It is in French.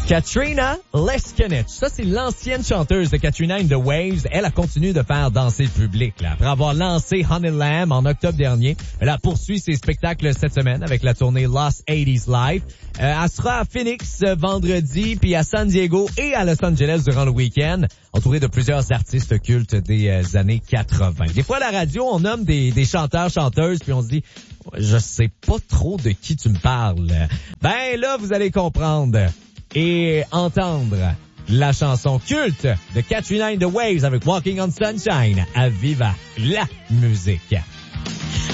Katrina Leskenich. Ça, c'est l'ancienne chanteuse de Katrina and the Waves. Elle a continué de faire danser le public, là. Après avoir lancé Honey Lamb en octobre dernier, elle a poursuivi ses spectacles cette semaine avec la tournée Lost 80s Live. Elle sera à Phoenix vendredi, puis à San Diego et à Los Angeles durant le week-end, entourée de plusieurs artistes cultes des années 80. Des fois, à la radio, on nomme des chanteurs, chanteuses, puis on se dit, je sais pas trop de qui tu me parles. Ben là, vous allez comprendre et entendre la chanson culte de Katrina and the Waves avec Walking on Sunshine à Viva la musique.